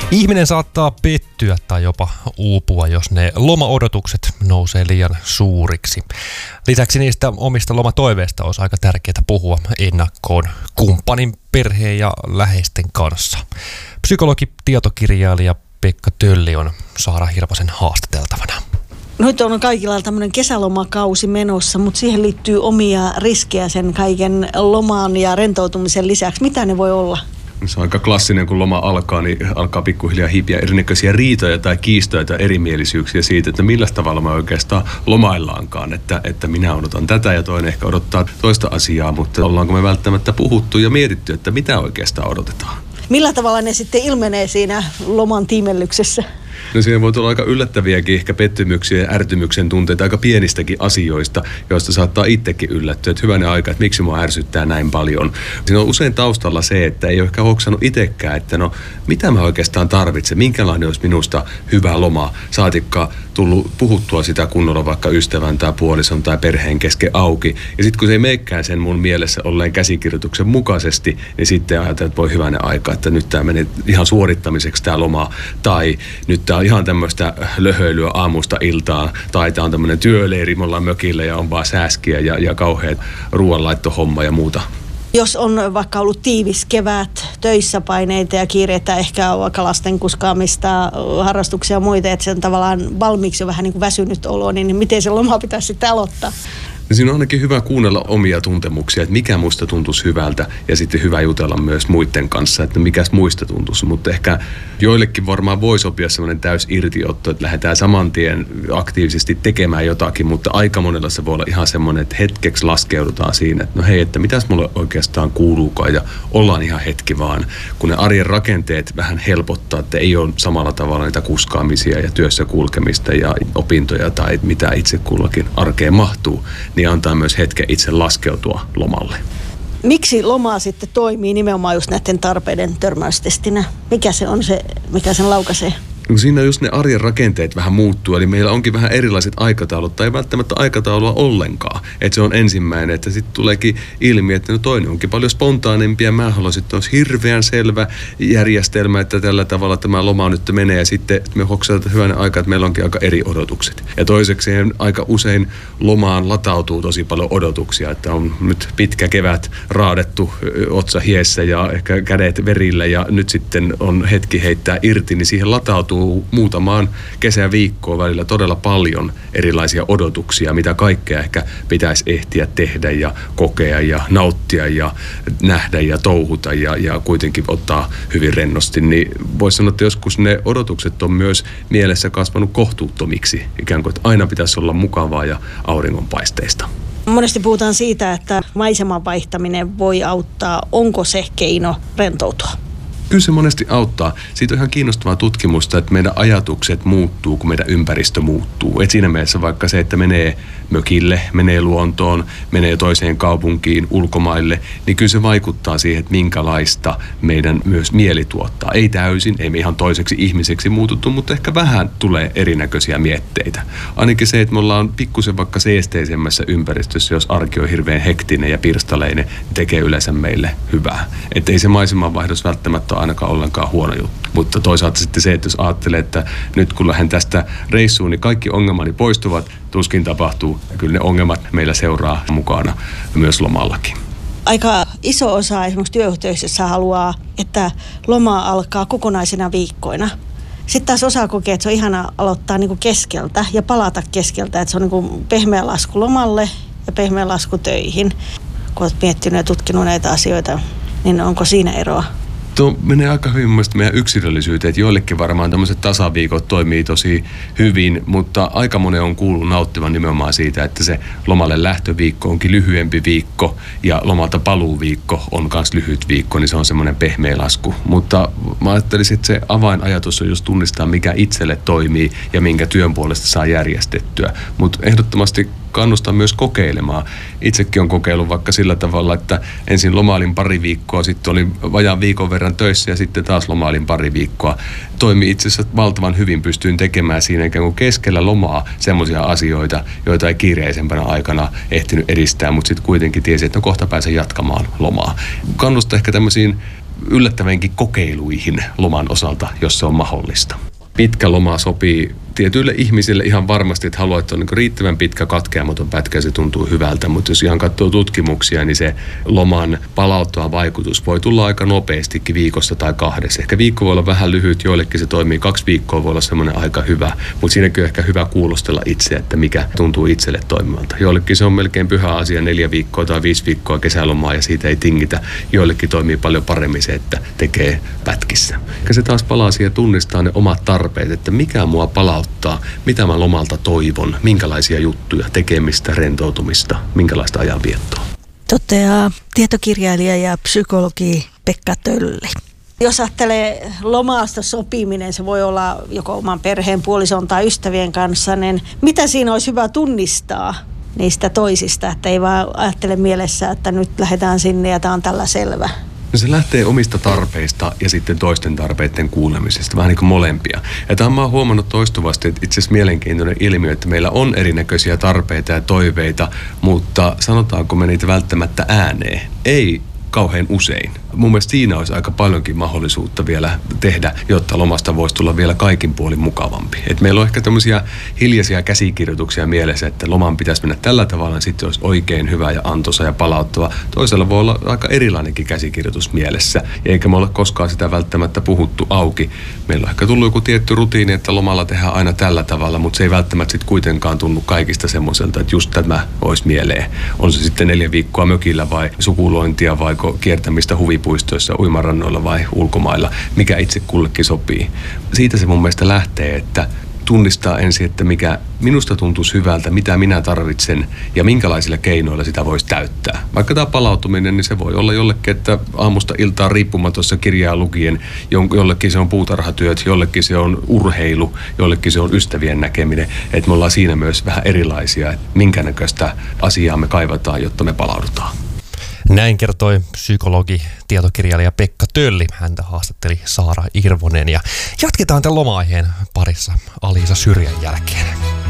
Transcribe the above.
Ihminen saattaa pettyä tai jopa uupua, jos ne lomaodotukset nousee liian suuriksi. Lisäksi niistä omista lomatoiveista olisi aika tärkeää puhua ennakkoon kumppanin, perheen ja läheisten kanssa. Psykologi, tietokirjailija Pekka Tölli on Saara Hirvosen haastateltavana. Nyt on kaikilla tämmöinen kesälomakausi menossa, mutta siihen liittyy omia riskejä sen kaiken loman ja rentoutumisen lisäksi. Mitä ne voi olla? Se on aika klassinen, kun loma alkaa, niin alkaa pikkuhiljaa hiipiä erinäköisiä riitoja tai kiistoja tai erimielisyyksiä siitä, että millä tavalla me oikeastaan lomaillaankaan. Että minä odotan tätä ja toinen ehkä odottaa toista asiaa, mutta ollaanko me välttämättä puhuttu ja mietitty, että mitä oikeastaan odotetaan? Millä tavalla ne sitten ilmenee siinä loman tiimellyksessä? No siinä voi olla aika yllättäviäkin ehkä pettymyksiä ja ärtymyksen tunteita aika pienistäkin asioista, joista saattaa itsekin yllättyä, että hyvänen aika, että miksi mua ärsyttää näin paljon. Siinä on usein taustalla se, että ei ole ehkä hoksannut itsekään, että no mitä mä oikeastaan tarvitsen, minkälainen olisi minusta hyvä loma, saatikka tullut puhuttua sitä kunnolla vaikka ystävän tai puolison tai perheen kesken auki. Ja sitten kun se ei meikään sen mun mielessä olleen käsikirjoituksen mukaisesti, niin sitten ajatellaan, että voi hyvänen aika, että nyt tämä menee ihan suorittamiseksi tämä loma, tai nyt tämä on ihan tämmöistä löhöilyä aamusta iltaan, tai tämä on tämmöinen työleiri, me ollaan mökillä ja on vaan sääskiä ja kauheat ruoanlaittohomma ja muuta. Jos on vaikka ollut tiivis kevät, töissä paineita ja kiireitä, ehkä on vaikka lasten kuskaamista, harrastuksia ja muita, että se on tavallaan valmiiksi jo vähän niin kuin väsynyt olo, niin miten se loma pitäisi sitten aloittaa? No siinä on ainakin hyvä kuunnella omia tuntemuksia, että mikä muista tuntuisi hyvältä ja sitten hyvä jutella myös muiden kanssa, että mikäs muista tuntuisi. Mutta ehkä joillekin varmaan voi sopia semmoinen täys irtiotto, että lähdetään saman tien aktiivisesti tekemään jotakin, mutta aika monella se voi olla ihan semmoinen, että hetkeksi laskeudutaan siinä, että no hei, että mitäs mulle oikeastaan kuuluukaan ja ollaan ihan hetki vaan, kun ne arjen rakenteet vähän helpottaa, että ei ole samalla tavalla niitä kuskaamisia ja työssä kulkemista ja opintoja tai mitä itse kullakin arkeen mahtuu, niin antaa myös hetken itse laskeutua lomalle. Miksi loma sitten toimii nimenomaan just näiden tarpeiden törmäystestinä? Mikä se on se, mikä sen laukaisee? No siinä just ne arjen rakenteet vähän muuttuu, eli meillä onkin vähän erilaiset aikataulut, tai ei välttämättä aikataulua ollenkaan. Että se on ensimmäinen, että sitten tuleekin ilmi, että no toinen onkin paljon spontaanimpi, ja mä haluaisin, että olisi hirveän selvä järjestelmä, että tällä tavalla tämä loma nyt menee, ja sitten me hoksataan hyvänä aikaa, että meillä onkin aika eri odotukset. Ja toiseksi aika usein lomaan latautuu tosi paljon odotuksia, että on nyt pitkä kevät raadettu otsa hiessä ja ehkä kädet verillä, ja nyt sitten on hetki heittää irti, niin siihen latautuu muutamaan kesäviikkoon välillä todella paljon erilaisia odotuksia, mitä kaikkea ehkä pitäisi ehtiä tehdä ja kokea ja nauttia ja nähdä ja touhuta ja kuitenkin ottaa hyvin rennosti. Niin voisi sanoa, että joskus ne odotukset on myös mielessä kasvanut kohtuuttomiksi, ikään kuin, että aina pitäisi olla mukavaa ja auringonpaisteista. Monesti puhutaan siitä, että maiseman vaihtaminen voi auttaa. Onko se keino rentoutua? Kyllä se monesti auttaa. Siitä on ihan kiinnostavaa tutkimusta, että meidän ajatukset muuttuu, kun meidän ympäristö muuttuu. Et siinä mielessä vaikka se, että menee mökille, menee luontoon, menee toiseen kaupunkiin, ulkomaille, niin kyllä se vaikuttaa siihen, että minkälaista meidän myös mieli tuottaa. Ei täysin, ei me ihan toiseksi ihmiseksi muututtu, mutta ehkä vähän tulee erinäköisiä mietteitä. Ainakin se, että me ollaan pikkusen vaikka seesteisemmässä ympäristössä, jos arki on hirveän hektinen ja pirstaleinen, niin tekee yleensä meille hyvää. Että ei se maisemanvaihdos välttämättä ole ainakaan ollenkaan huono juttu. Mutta toisaalta sitten se, että jos ajattelee, että nyt kun lähden tästä reissuun, niin kaikki ongelmani poistuvat, tuskin tapahtuu. Ja kyllä ne ongelmat meillä seuraa mukana myös lomallakin. Aika iso osa esimerkiksi työyhteisössä haluaa, että loma alkaa kokonaisena viikkoina. Sitten taas osa kokee, että se on ihana aloittaa niin kuin keskeltä ja palata keskeltä, että se on niin kuin pehmeä lasku lomalle ja pehmeä lasku töihin. Kun olet miettinyt ja tutkinut näitä asioita, niin onko siinä eroa? Tuo menee aika hyvin mielestäni meidän yksilöllisyyteen, että joillekin varmaan tämmöiset tasaviikot toimii tosi hyvin, mutta aika monen on kuullut nauttivan nimenomaan siitä, että se lomalle lähtöviikko onkin lyhyempi viikko ja lomalta paluuviikko on myös lyhyt viikko, niin se on semmoinen pehmeä lasku. Mutta mä ajattelisin, että se avainajatus on just tunnistaa, mikä itselle toimii ja minkä työn puolesta saa järjestettyä, mutta ehdottomasti kannustan myös kokeilemaan. Itsekin on kokeillut vaikka sillä tavalla, että ensin lomailin pari viikkoa, sitten olin vajaan viikon verran töissä ja sitten taas lomailin pari viikkoa. Toimi itse asiassa valtavan hyvin, pystyin tekemään siinä ikään kuin keskellä lomaa semmoisia asioita, joita ei kiireisempänä aikana ehtinyt edistää, mutta sitten kuitenkin tiesi, että no kohta pääsen jatkamaan lomaa. Kannustan ehkä tämmöisiin yllättävänkin kokeiluihin loman osalta, jos se on mahdollista. Pitkä loma sopii tietyille ihmisille ihan varmasti, että haluaa, että on niin riittävän pitkä katkeamaton pätkä ja se tuntuu hyvältä, mutta jos ihan katsoo tutkimuksia, niin se loman palauttava vaikutus voi tulla aika nopeastikin viikossa tai 2. Ehkä viikko voi olla vähän lyhyt, joillekin se toimii, 2 viikkoa voi olla semmoinen aika hyvä, mutta siinäkin on ehkä hyvä kuulostella itse, että mikä tuntuu itselle toimivalta. Joillekin se on melkein pyhä asia 4 viikkoa tai 5 viikkoa kesälomaa ja siitä ei tingitä. Joillekin toimii paljon paremmin se, että tekee pätkissä. Ja se taas palaa siihen tunnistaa ne omat tarpeet, että mikä mua palauttaa, mitä mä lomalta toivon, minkälaisia juttuja, tekemistä, rentoutumista, minkälaista ajanviettoa. Toteaa tietokirjailija ja psykologi Pekka Tölli. Jos ajattelee lomasta sopiminen, se voi olla joko oman perheen, puolison tai ystävien kanssa, niin mitä siinä olisi hyvä tunnistaa niistä toisista, että ei vaan ajattele mielessä, että nyt lähdetään sinne ja tämä on tällä selvä? No se lähtee omista tarpeista ja sitten toisten tarpeiden kuulemisesta, vähän niin kuin molempia. Ja tämä mä oon huomannut toistuvasti, että itse asiassa mielenkiintoinen ilmiö, että meillä on erinäköisiä tarpeita ja toiveita, mutta sanotaanko me niitä välttämättä ääneen? Ei kauhean usein. Mun mielestä siinä olisi aika paljonkin mahdollisuutta vielä tehdä, jotta lomasta voisi tulla vielä kaikin puolin mukavampi. Et meillä on ehkä tämmöisiä hiljaisia käsikirjoituksia mielessä, että loman pitäisi mennä tällä tavalla, niin sitten olisi oikein hyvä ja antoisa ja palauttava. Toisella voi olla aika erilainenkin käsikirjoitus mielessä, eikä me ole koskaan sitä välttämättä puhuttu auki. Meillä on ehkä tullut joku tietty rutiini, että lomalla tehdään aina tällä tavalla, mutta se ei välttämättä sitten kuitenkaan tunnu kaikista semmoiselta, että just tämä olisi mieleen. On se sitten 4 viikkoa mökillä vai sukulointia vai kiertämistä huvipuistoissa, uimarannoilla vai ulkomailla, mikä itse kullekin sopii. Siitä se mun mielestä lähtee, että tunnistaa ensin, että mikä minusta tuntuisi hyvältä, mitä minä tarvitsen ja minkälaisilla keinoilla sitä voisi täyttää. Vaikka tämä palautuminen, niin se voi olla jollekin, että aamusta iltaan riippumatossa kirjaa lukien, jollekin se on puutarhatyöt, jollekin se on urheilu, jollekin se on ystävien näkeminen. Että me ollaan siinä myös vähän erilaisia, että minkä näköistä asiaa me kaivataan, jotta me palaudutaan. Näin kertoi psykologi, tietokirjailija Pekka Tölli. Häntä haastatteli Saara Irvonen ja jatketaan tämän loma-aiheen parissa Aliisa Syrjän jälkeen.